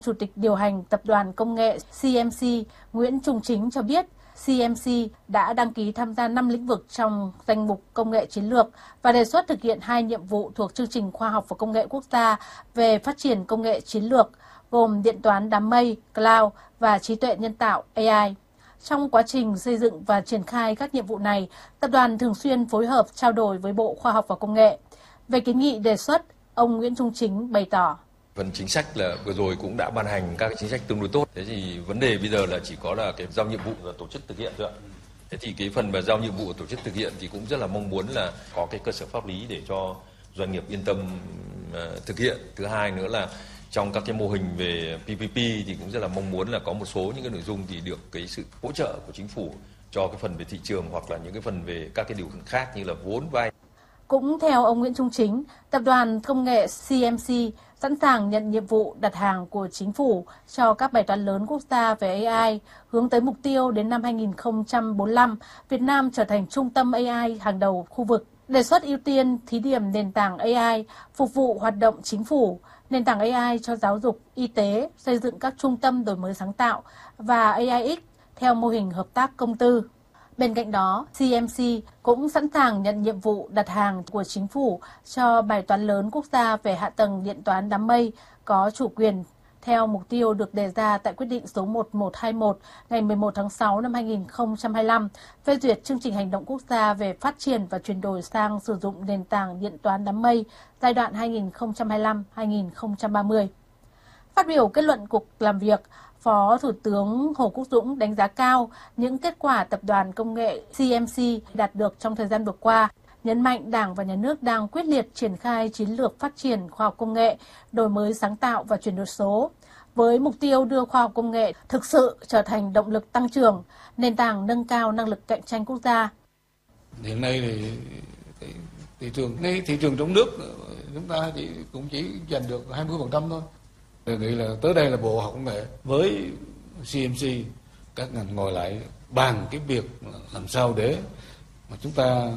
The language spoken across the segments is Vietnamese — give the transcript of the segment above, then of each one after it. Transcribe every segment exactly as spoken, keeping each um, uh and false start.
Chủ tịch điều hành Tập đoàn Công nghệ xê em xê Nguyễn Trung Chính cho biết, xê em xê đã đăng ký tham gia năm lĩnh vực trong danh mục công nghệ chiến lược và đề xuất thực hiện hai nhiệm vụ thuộc chương trình khoa học và công nghệ quốc gia về phát triển công nghệ chiến lược, gồm điện toán đám mây, cloud và trí tuệ nhân tạo a i. Trong quá trình xây dựng và triển khai các nhiệm vụ này, tập đoàn thường xuyên phối hợp trao đổi với Bộ Khoa học và Công nghệ. Về kiến nghị đề xuất, ông Nguyễn Trung Chính bày tỏ. Phần chính sách là vừa rồi cũng đã ban hành các chính sách tương đối tốt. Thế thì vấn đề bây giờ là chỉ có là cái giao nhiệm vụ và tổ chức thực hiện thôi ạ. Thế thì cái phần mà giao nhiệm vụ và tổ chức thực hiện thì cũng rất là mong muốn là có cái cơ sở pháp lý để cho doanh nghiệp yên tâm uh, thực hiện. Thứ hai nữa là trong các cái mô hình về pê pê pê thì cũng rất là mong muốn là có một số những cái nội dung thì được cái sự hỗ trợ của chính phủ cho cái phần về thị trường hoặc là những cái phần về các cái điều kiện khác như là vốn vay. Cũng theo ông Nguyễn Trung Chính, Tập đoàn Công nghệ xê em xê sẵn sàng nhận nhiệm vụ đặt hàng của chính phủ cho các bài toán lớn quốc gia về a i, hướng tới mục tiêu đến năm hai nghìn không trăm bốn mươi lăm, Việt Nam trở thành trung tâm a i hàng đầu khu vực. Đề xuất ưu tiên thí điểm nền tảng a i phục vụ hoạt động chính phủ, nền tảng a i cho giáo dục, y tế, xây dựng các trung tâm đổi mới sáng tạo và a i X theo mô hình hợp tác công tư. Bên cạnh đó, xê em xê cũng sẵn sàng nhận nhiệm vụ đặt hàng của chính phủ cho bài toán lớn quốc gia về hạ tầng điện toán đám mây có chủ quyền theo mục tiêu được đề ra tại quyết định số một một hai mốt ngày mười một tháng sáu năm hai nghìn không trăm hai mươi lăm phê duyệt chương trình hành động quốc gia về phát triển và chuyển đổi sang sử dụng nền tảng điện toán đám mây giai đoạn hai nghìn không trăm hai mươi lăm đến hai nghìn không trăm ba mươi. Phát biểu kết luận cuộc làm việc, Phó Thủ tướng Hồ Quốc Dũng đánh giá cao những kết quả Tập đoàn Công nghệ xê em xê đạt được trong thời gian vừa qua, nhấn mạnh Đảng và Nhà nước đang quyết liệt triển khai chiến lược phát triển khoa học công nghệ, đổi mới sáng tạo và chuyển đổi số, với mục tiêu đưa khoa học công nghệ thực sự trở thành động lực tăng trưởng, nền tảng nâng cao năng lực cạnh tranh quốc gia. Hiện nay thì thị trường ngay thị trường trong nước chúng ta chỉ cũng chỉ giành được hai mươi phần trăm thôi. Tôi nghĩ là tới đây là Bộ Khoa học Công nghệ với xê em xê các ngành ngồi lại bàn cái việc làm sao để mà chúng ta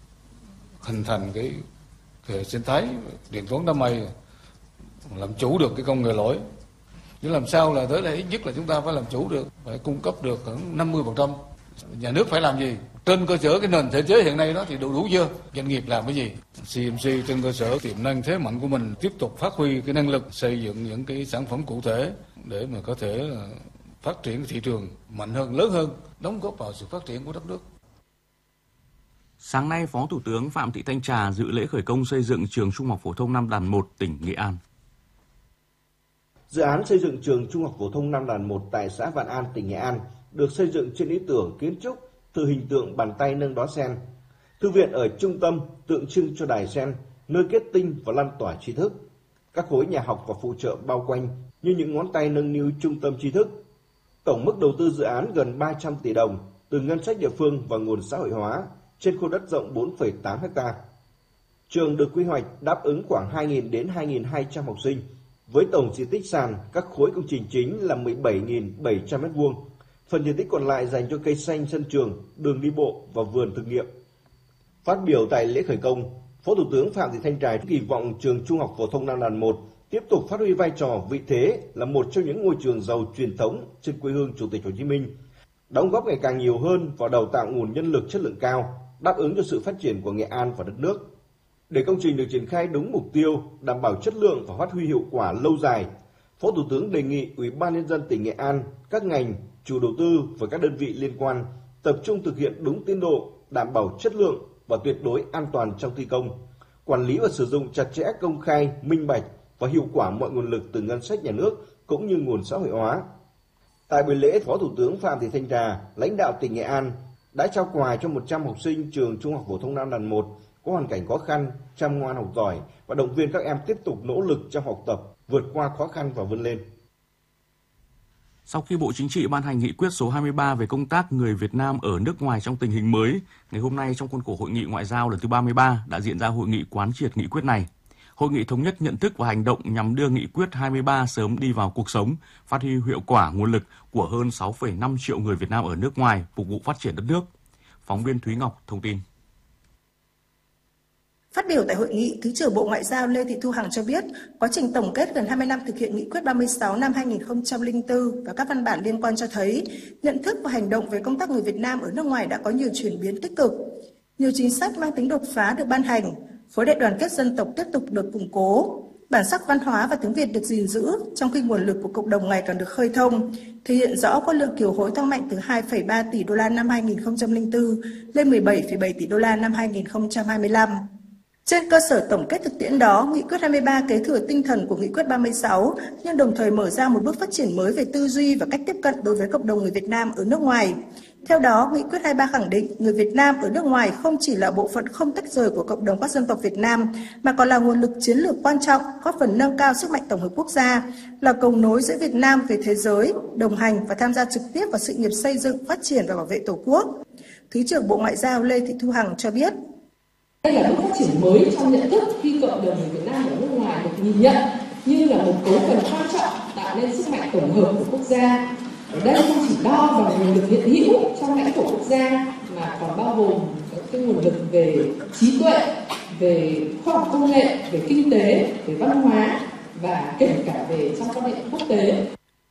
hình thành cái hệ sinh thái điện toán đám mây, làm chủ được cái công nghệ lõi. Chứ làm sao là tới đây ít nhất là chúng ta phải làm chủ được, phải cung cấp được khoảng năm mươi phần trăm. Nhà nước phải làm gì? Trên cơ sở cái nền thể chế hiện nay đó thì đủ đủ chưa? Doanh nghiệp làm cái gì? xê em xê trên cơ sở tiềm năng thế mạnh của mình tiếp tục phát huy cái năng lực xây dựng những cái sản phẩm cụ thể để mà có thể phát triển thị trường mạnh hơn, lớn hơn, đóng góp vào sự phát triển của đất nước. Sáng nay, Phó Thủ tướng Phạm Thị Thanh Trà dự lễ khởi công xây dựng trường Trung học phổ thông Nam Đàn một, tỉnh Nghệ An. Dự án xây dựng trường Trung học phổ thông Nam Đàn một tại xã Vạn An, tỉnh Nghệ An được xây dựng trên ý tưởng kiến trúc từ hình tượng bàn tay nâng đóa sen. Thư viện ở trung tâm tượng trưng cho đài sen, nơi kết tinh và lan tỏa tri thức. Các khối nhà học và phụ trợ bao quanh như những ngón tay nâng niu trung tâm tri thức. Tổng mức đầu tư dự án gần ba trăm tỷ đồng từ ngân sách địa phương và nguồn xã hội hóa trên khu đất rộng bốn phẩy tám héc ta. Trường được quy hoạch đáp ứng khoảng hai nghìn đến hai nghìn hai trăm học sinh, với tổng diện tích sàn các khối công trình chính là mười bảy nghìn bảy trăm mét vuông. Phần diện tích còn lại dành cho cây xanh sân trường, đường đi bộ và vườn thực nghiệm. Phát biểu tại lễ khởi công, Phó Thủ tướng Phạm Thị Thanh Trà kỳ vọng trường Trung học phổ thông Nam Đàn một tiếp tục phát huy vai trò vị thế là một trong những ngôi trường giàu truyền thống trên quê hương Chủ tịch Hồ Chí Minh, đóng góp ngày càng nhiều hơn vào đào tạo nguồn nhân lực chất lượng cao, đáp ứng cho sự phát triển của Nghệ An và đất nước. Để công trình được triển khai đúng mục tiêu, đảm bảo chất lượng và phát huy hiệu quả lâu dài, Phó Thủ tướng đề nghị Ủy ban Nhân dân tỉnh Nghệ An, các ngành, chủ đầu tư và các đơn vị liên quan tập trung thực hiện đúng tiến độ, đảm bảo chất lượng và tuyệt đối an toàn trong thi công, quản lý và sử dụng chặt chẽ, công khai, minh bạch và hiệu quả mọi nguồn lực từ ngân sách nhà nước cũng như nguồn xã hội hóa. Tại buổi lễ, Phó Thủ tướng Phạm Thị Thanh Trà, lãnh đạo tỉnh Nghệ An đã trao quà cho một trăm học sinh trường Trung học phổ thông Nam Đàn một có hoàn cảnh khó khăn, chăm ngoan học giỏi và động viên các em tiếp tục nỗ lực trong học tập, vượt qua khó khăn và vươn lên. Sau khi Bộ Chính trị ban hành nghị quyết số hai mươi ba về công tác người Việt Nam ở nước ngoài trong tình hình mới, ngày hôm nay trong khuôn khổ Hội nghị Ngoại giao lần thứ ba mươi ba đã diễn ra hội nghị quán triệt nghị quyết này. Hội nghị thống nhất nhận thức và hành động nhằm đưa nghị quyết hai mươi ba sớm đi vào cuộc sống, phát huy hiệu quả nguồn lực của hơn sáu phẩy năm triệu người Việt Nam ở nước ngoài phục vụ phát triển đất nước. Phóng viên Thúy Ngọc thông tin. Phát biểu tại hội nghị, Thứ trưởng Bộ Ngoại giao Lê Thị Thu Hằng cho biết, quá trình tổng kết gần hai mươi năm thực hiện Nghị quyết ba mươi sáu năm hai nghìn không trăm lẻ bốn và các văn bản liên quan cho thấy, nhận thức và hành động về công tác người Việt Nam ở nước ngoài đã có nhiều chuyển biến tích cực. Nhiều chính sách mang tính đột phá được ban hành, khối đại đoàn kết dân tộc tiếp tục được củng cố, bản sắc văn hóa và tiếng Việt được gìn giữ, trong khi nguồn lực của cộng đồng ngày càng được khơi thông, thể hiện rõ có lượng kiều hối tăng mạnh từ hai phẩy ba tỷ đô la năm hai nghìn không trăm lẻ bốn lên mười bảy phẩy bảy tỷ đô la năm hai nghìn không trăm hai mươi lăm. Trên cơ sở tổng kết thực tiễn đó, Nghị quyết hai mươi ba kế thừa tinh thần của Nghị quyết ba mươi sáu, nhưng đồng thời mở ra một bước phát triển mới về tư duy và cách tiếp cận đối với cộng đồng người Việt Nam ở nước ngoài. Theo đó, Nghị quyết hai mươi ba khẳng định người Việt Nam ở nước ngoài không chỉ là bộ phận không tách rời của cộng đồng các dân tộc Việt Nam, mà còn là nguồn lực chiến lược quan trọng, góp phần nâng cao sức mạnh tổng hợp quốc gia, là cầu nối giữa Việt Nam về thế giới, đồng hành và tham gia trực tiếp vào sự nghiệp xây dựng, phát triển và bảo vệ Tổ quốc. Thứ trưởng Bộ Ngoại giao Lê Thị Thu Hằng cho biết, đây là bước phát triển mới trong nhận thức khi cộng đồng người Việt Nam ở nước ngoài được nhìn nhận như là một cấu phần quan trọng tạo nên sức mạnh tổng hợp của quốc gia. Ở đây không chỉ đo bằng nguồn lực hiện hữu trong lãnh thổ quốc gia mà còn bao gồm cái nguồn lực về trí tuệ, về khoa học công nghệ, về kinh tế, về văn hóa và kể cả về trong quan hệ quốc tế.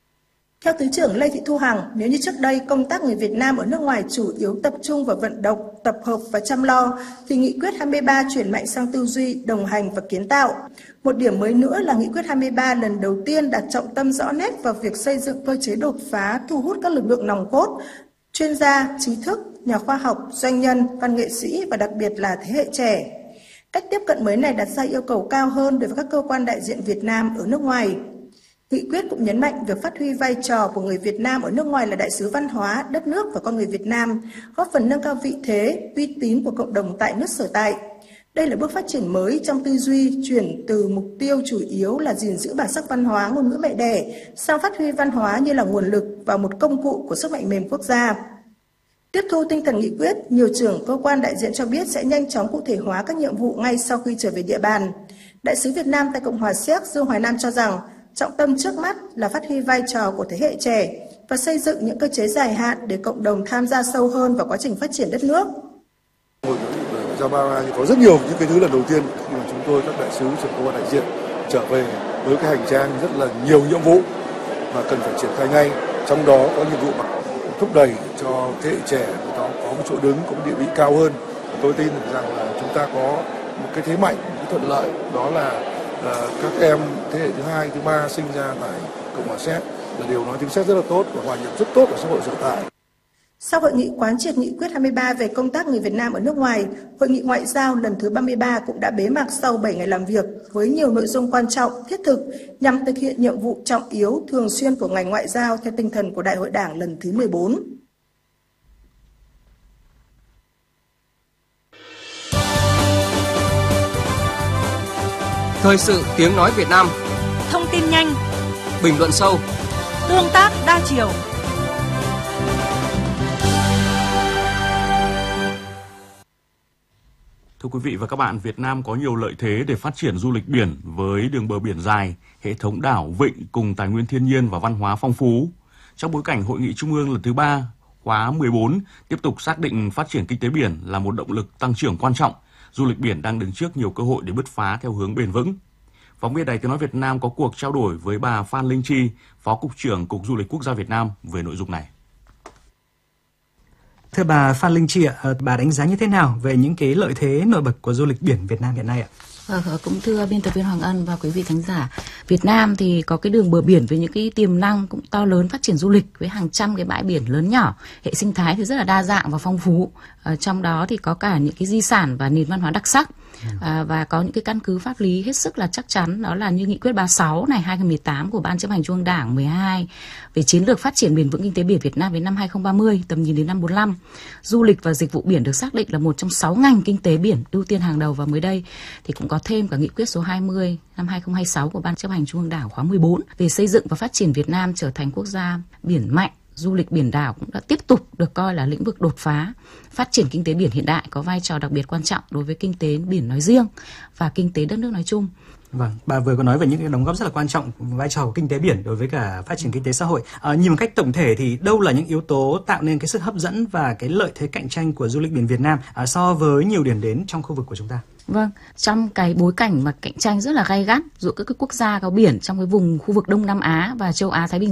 Theo Thứ trưởng Lê Thị Thu Hằng, nếu như trước đây công tác người Việt Nam ở nước ngoài chủ yếu tập trung vào vận động, tập hợp và chăm lo, thì Nghị quyết hai mươi ba chuyển mạnh sang tư duy, đồng hành và kiến tạo. Một điểm mới nữa là Nghị quyết hai mươi ba lần đầu tiên đặt trọng tâm rõ nét vào việc xây dựng cơ chế đột phá, thu hút các lực lượng nòng cốt, chuyên gia, trí thức, nhà khoa học, doanh nhân, văn nghệ sĩ và đặc biệt là thế hệ trẻ. Cách tiếp cận mới này đặt ra yêu cầu cao hơn đối với các cơ quan đại diện Việt Nam ở nước ngoài. Nghị quyết cũng nhấn mạnh việc phát huy vai trò của người Việt Nam ở nước ngoài là đại sứ văn hóa, đất nước và con người Việt Nam, góp phần nâng cao vị thế, uy tín của cộng đồng tại nước sở tại. Đây là bước phát triển mới trong tư duy chuyển từ mục tiêu chủ yếu là gìn giữ bản sắc văn hóa, ngôn ngữ mẹ đẻ sang phát huy văn hóa như là nguồn lực và một công cụ của sức mạnh mềm quốc gia. Tiếp thu tinh thần nghị quyết, nhiều trưởng cơ quan đại diện cho biết sẽ nhanh chóng cụ thể hóa các nhiệm vụ ngay sau khi trở về địa bàn. Đại sứ Việt Nam tại Cộng hòa Séc Dương Hoài Nam cho rằng, trọng tâm trước mắt là phát huy vai trò của thế hệ trẻ và xây dựng những cơ chế dài hạn để cộng đồng tham gia sâu hơn vào quá trình phát triển đất nước. Hội nghị ngoại giao ba mươi ba thì có rất nhiều những cái thứ lần đầu tiên khi mà chúng tôi các đại sứ trưởng cơ quan đại diện trở về với cái hành trang rất là nhiều nhiệm vụ mà cần phải triển khai ngay. Trong đó có nhiệm vụ thúc đẩy cho thế hệ trẻ người ta có một chỗ đứng, có một địa vị cao hơn. Tôi tin rằng là chúng ta có một cái thế mạnh, một cái thuận lợi đó là Uh, các em thế hệ thứ hai, thứ ba sinh ra tại Cộng hòa Séc là điều nói tiếng Séc rất là tốt và hòa nhập rất tốt ở xã hội sở tại. Sau hội nghị quán triệt nghị quyết hai mươi ba về công tác người Việt Nam ở nước ngoài, hội nghị ngoại giao lần thứ ba mươi ba cũng đã bế mạc sau bảy ngày làm việc với nhiều nội dung quan trọng, thiết thực nhằm thực hiện nhiệm vụ trọng yếu thường xuyên của ngành ngoại giao theo tinh thần của Đại hội Đảng lần thứ mười bốn. Thời sự tiếng nói Việt Nam. Thông tin nhanh, bình luận sâu, tương tác đa chiều. Thưa quý vị và các bạn, Việt Nam có nhiều lợi thế để phát triển du lịch biển với đường bờ biển dài, hệ thống đảo, vịnh cùng tài nguyên thiên nhiên và văn hóa phong phú. Trong bối cảnh Hội nghị Trung ương lần thứ ba, khóa mười bốn tiếp tục xác định phát triển kinh tế biển là một động lực tăng trưởng quan trọng, du lịch biển đang đứng trước nhiều cơ hội để bứt phá theo hướng bền vững. Phóng viên Đài Tiếng nói Việt Nam có cuộc trao đổi với bà Phan Linh Chi, Phó Cục trưởng Cục Du lịch Quốc gia Việt Nam về nội dung này. Thưa bà Phan Linh Chi ạ, bà đánh giá như thế nào về những cái lợi thế nổi bật của du lịch biển Việt Nam hiện nay ạ? Vâng, cũng thưa biên tập viên Hoàng Ân và quý vị khán giả, Việt Nam thì có cái đường bờ biển với những cái tiềm năng cũng to lớn phát triển du lịch với hàng trăm cái bãi biển lớn nhỏ, hệ sinh thái thì rất là đa dạng và phong phú. Ở trong đó thì có cả những cái di sản và nền văn hóa đặc sắc. À, và có những cái căn cứ pháp lý hết sức là chắc chắn, đó là như nghị quyết ba mươi sáu này hai nghìn không trăm mười tám của Ban chấp hành Trung ương Đảng mười hai về chiến lược phát triển bền vững kinh tế biển Việt Nam đến năm hai nghìn không trăm ba mươi, tầm nhìn đến năm bốn lăm. Du lịch và dịch vụ biển được xác định là một trong sáu ngành kinh tế biển ưu tiên hàng đầu, và mới đây thì cũng có thêm cả nghị quyết số hai mươi năm hai nghìn không trăm hai mươi sáu của Ban chấp hành Trung ương Đảng khóa mười bốn về xây dựng và phát triển Việt Nam trở thành quốc gia biển mạnh. Du lịch biển đảo cũng đã tiếp tục được coi là lĩnh vực đột phá, phát triển kinh tế biển hiện đại có vai trò đặc biệt quan trọng đối với kinh tế biển nói riêng và kinh tế đất nước nói chung. Vâng, bà vừa có nói về những cái đóng góp rất là quan trọng vai trò của kinh tế biển đối với cả phát triển kinh tế xã hội. À, nhìn một cách tổng thể thì đâu là những yếu tố tạo nên cái sức hấp dẫn và cái lợi thế cạnh tranh của du lịch biển Việt Nam à, so với nhiều điểm đến trong khu vực của chúng ta? Vâng, trong cái bối cảnh mà cạnh tranh rất là gay gắt giữa các cái quốc gia có biển trong cái vùng khu vực Đông Nam Á và châu Á Thái Bình